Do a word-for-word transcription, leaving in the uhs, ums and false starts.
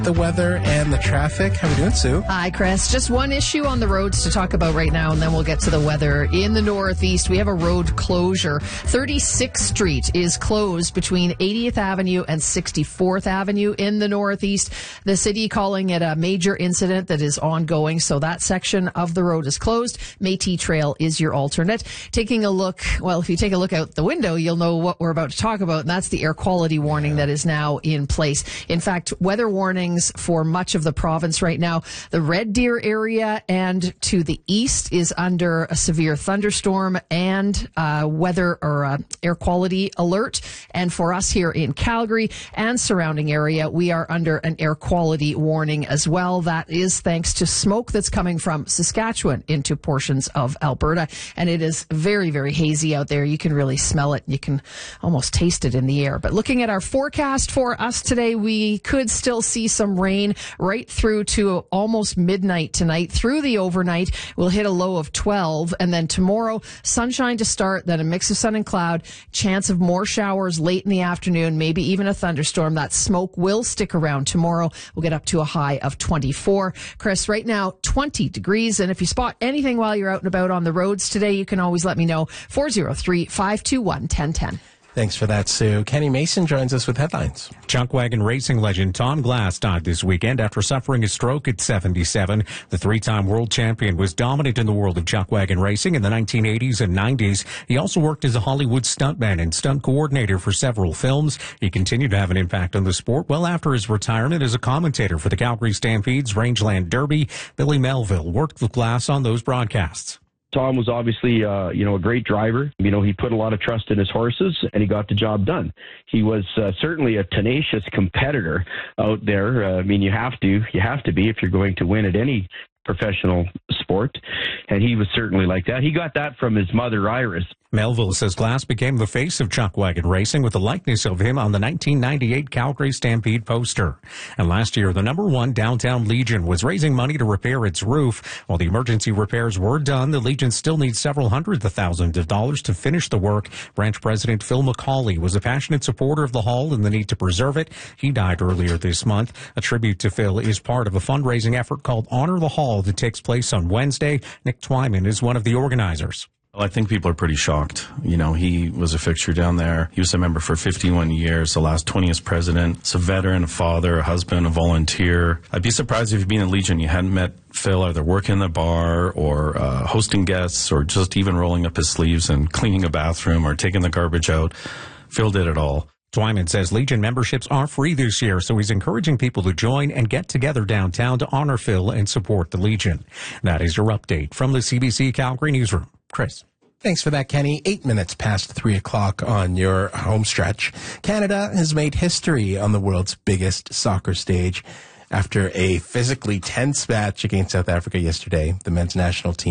The weather and the traffic. How are we doing, Sue? Hi, Chris. Just one issue on the roads to talk about right now, and then we'll get to the weather. In the Northeast, we have a road closure. thirty-sixth Street is closed between eightieth Avenue and sixty-fourth Avenue in the Northeast. The city calling it a major incident that is ongoing, so that section of the road is closed. Métis Trail is your alternate. Taking a look, well, if you take a look out the window, you'll know what we're about to talk about, and that's the air quality warning that is now in place. In fact, weather warnings for much of the province right now. The Red Deer area and to the east is under a severe thunderstorm and uh, weather or uh, air quality alert. And for us here in Calgary and surrounding area, we are under an air quality warning as well. That is thanks to smoke that's coming from Saskatchewan into portions of Alberta. And it is very, very hazy out there. You can really smell it. You can almost taste it in the air. But looking at our forecast for us today, we could still see some Some rain right through to almost midnight tonight. Through the overnight, we'll hit a low of twelve. And then tomorrow, sunshine to start, then a mix of sun and cloud. Chance of more showers late in the afternoon, maybe even a thunderstorm. That smoke will stick around tomorrow. We'll get up to a high of twenty-four. Chris, right now, twenty degrees. And if you spot anything while you're out and about on the roads today, you can always let me know. four oh three, five two one, one oh one oh. Thanks for that, Sue. Kenny Mason joins us with headlines. Chuckwagon racing legend Tom Glass died this weekend after suffering a stroke at seventy-seven. The three-time world champion was dominant in the world of chuckwagon racing in the nineteen eighties and nineties. He also worked as a Hollywood stuntman and stunt coordinator for several films. He continued to have an impact on the sport well after his retirement as a commentator for the Calgary Stampede's Rangeland Derby. Billy Melville worked with Glass on those broadcasts. Tom was obviously, uh, you know, a great driver. You know, he put a lot of trust in his horses, and he got the job done. He was uh, certainly a tenacious competitor out there. Uh, I mean, you have to, you have to be if you're going to win at any professional sport, and he was certainly like that. He got that from his mother, Iris. Melville says Glass became the face of chuckwagon racing with a likeness of him on the nineteen ninety-eight Calgary Stampede poster. And last year, the number one Downtown Legion was raising money to repair its roof. While the emergency repairs were done, the Legion still needs several hundred thousands of dollars to finish the work. Branch President Phil McCauley was a passionate supporter of the hall and the need to preserve it. He died earlier this month. A tribute to Phil is part of a fundraising effort called Honor the Hall that takes place on Wednesday. Nick Twyman is one of the organizers. Well, I think people are pretty shocked. You know, he was a fixture down there. He was a member for fifty-one years, the last twenty as president. He's a veteran, a father, a husband, a volunteer. I'd be surprised if you'd been in Legion, you hadn't met Phil either working in the bar or uh, hosting guests or just even rolling up his sleeves and cleaning a bathroom or taking the garbage out. Phil did it all. Twyman says Legion memberships are free this year, so he's encouraging people to join and get together downtown to honor Phil and support the Legion. That is your update from the C B C Calgary Newsroom. Chris. Thanks for that, Kenny. Eight minutes past three o'clock on your home stretch. Canada has made history on the world's biggest soccer stage. After a physically tense match against South Africa yesterday, the men's national team